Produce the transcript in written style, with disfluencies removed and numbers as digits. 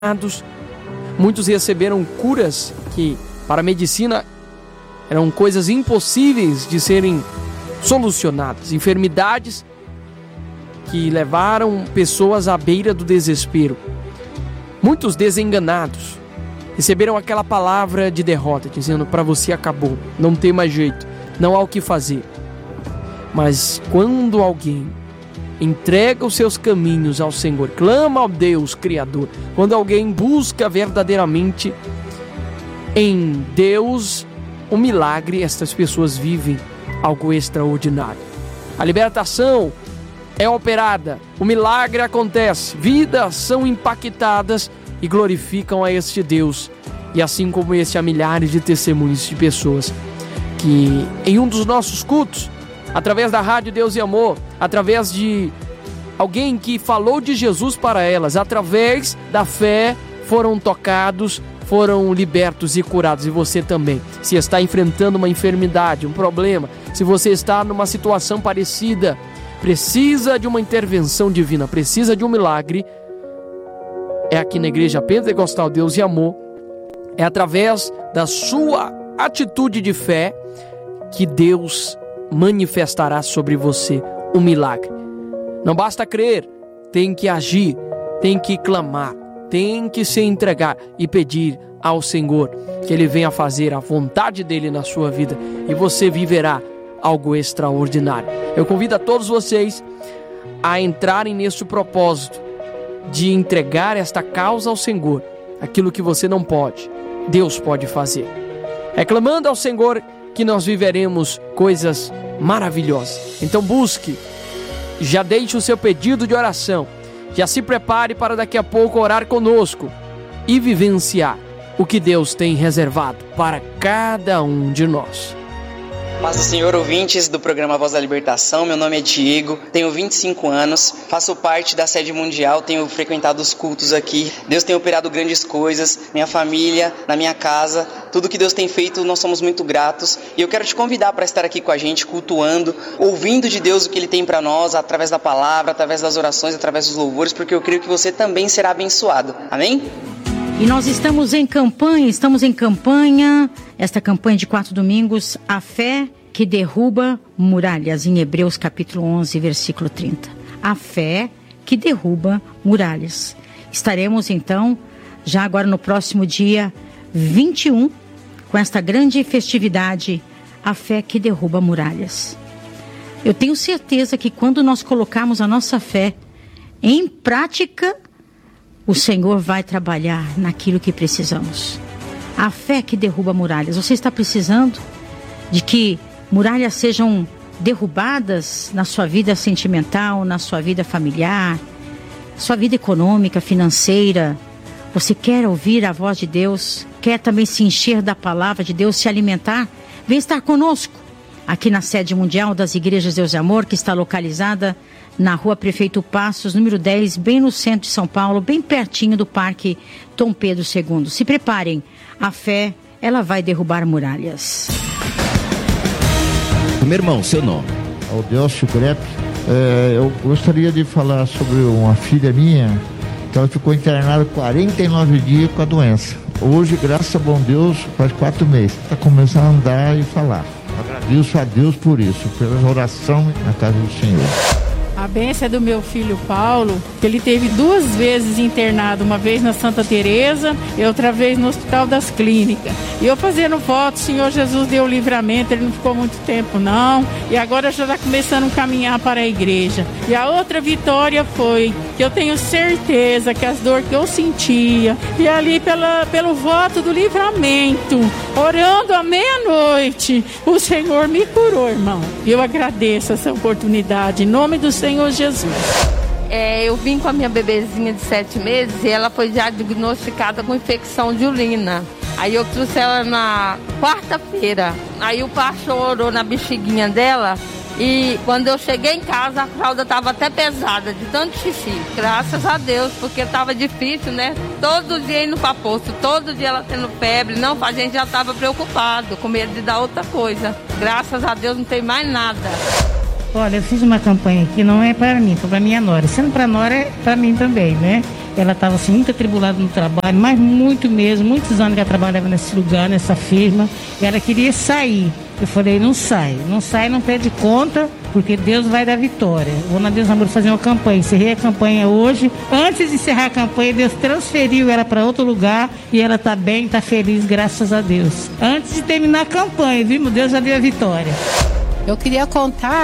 muitos receberam curas que para a medicina eram coisas impossíveis de serem solucionadas, enfermidades que levaram pessoas à beira do desespero. Muitos desenganados receberam aquela palavra de derrota, dizendo: para você acabou, não tem mais jeito, não há o que fazer. Mas quando alguém entrega os seus caminhos ao Senhor, clama ao Deus Criador, quando alguém busca verdadeiramente em Deus o milagre, estas pessoas vivem algo extraordinário. A libertação é operada, o milagre acontece, vidas são impactadas e glorificam a este Deus. E assim como esse, há milhares de testemunhos de pessoas que em um dos nossos cultos, através da Rádio Deus e Amor, através de alguém que falou de Jesus para elas, através da fé, foram tocados, foram libertos e curados. E você também, se está enfrentando uma enfermidade, um problema, se você está numa situação parecida, precisa de uma intervenção divina, precisa de um milagre, é aqui na Igreja Pentecostal Deus e Amor, é através da sua atitude de fé que Deus manifestará sobre você um milagre. Não basta crer, tem que agir, tem que clamar, tem que se entregar e pedir ao Senhor que Ele venha fazer a vontade dEle na sua vida e você viverá algo extraordinário. Eu convido a todos vocês a entrarem neste propósito de entregar esta causa ao Senhor. Aquilo que você não pode, Deus pode fazer. Reclamando ao Senhor que nós viveremos coisas maravilhosas. Então busque, já deixe o seu pedido de oração, já se prepare para daqui a pouco orar conosco e vivenciar o que Deus tem reservado para cada um de nós. Paz do Senhor, ouvintes do programa Voz da Libertação. Meu nome é Diego, tenho 25 anos, faço parte da sede mundial, tenho frequentado os cultos aqui. Deus tem operado grandes coisas, minha família, na minha casa, tudo que Deus tem feito, nós somos muito gratos. E eu quero te convidar para estar aqui com a gente, cultuando, ouvindo de Deus o que Ele tem para nós, através da palavra, através das orações, através dos louvores, porque eu creio que você também será abençoado. Amém? E nós estamos em campanha, esta campanha de 4 domingos, a fé que derruba muralhas, em Hebreus capítulo 11, versículo 30. A fé que derruba muralhas. Estaremos então, já agora no próximo dia 21, com esta grande festividade, a fé que derruba muralhas. Eu tenho certeza que quando nós colocarmos a nossa fé em prática, o Senhor vai trabalhar naquilo que precisamos. A fé que derruba muralhas. Você está precisando de que muralhas sejam derrubadas na sua vida sentimental, na sua vida familiar, sua vida econômica, financeira? Você quer ouvir a voz de Deus? Quer também se encher da palavra de Deus, se alimentar? Vem estar conosco aqui na sede mundial das Igrejas Deus e Amor, que está localizada na Rua Prefeito Passos, número 10, bem no centro de São Paulo, bem pertinho do Parque Dom Pedro II. Se preparem, a fé, ela vai derrubar muralhas. Meu irmão, seu nome? Aldelcio Grepe. Eu gostaria de falar sobre uma filha minha, que ela ficou internada 49 dias com a doença. Hoje, graças a bom Deus, faz 4 meses, está começando a andar e falar. Agradeço a Deus por isso, pela oração na casa do Senhor. A bênção é do meu filho Paulo, que ele teve 2 vezes internado, uma vez na Santa Teresa e outra vez no Hospital das Clínicas. E eu fazendo voto, o Senhor Jesus deu livramento, ele não ficou muito tempo não, e agora já está começando a caminhar para a igreja. E a outra vitória foi que eu tenho certeza que as dores que eu sentia, e ali pelo voto do livramento, orando à meia-noite, o Senhor me curou, irmão. E eu agradeço essa oportunidade, em nome do Senhor Jesus. Eu vim com a minha bebezinha de 7 meses e ela foi já diagnosticada com infecção de urina. Aí eu trouxe ela na quarta-feira. Aí o pastor orou na bexiguinha dela e quando eu cheguei em casa a fralda estava até pesada de tanto xixi. Graças a Deus, porque estava difícil, né? Todo dia indo para posto, todo dia ela tendo febre. Não, a gente já estava preocupado, com medo de dar outra coisa. Graças a Deus não tem mais nada. Olha, eu fiz uma campanha que não é para mim, foi para minha nora. Sendo para nora, é para mim também, né? Ela estava assim, muito atribulada no trabalho, mas muito mesmo, muitos anos que ela trabalhava nesse lugar, nessa firma. E ela queria sair. Eu falei, não sai, não pede conta, porque Deus vai dar vitória. Vou na Deus Amor fazer uma campanha. Encerrei a campanha hoje. Antes de encerrar a campanha, Deus transferiu ela para outro lugar e ela está bem, está feliz, graças a Deus. Antes de terminar a campanha, viu? Deus já deu a vitória. Eu queria contar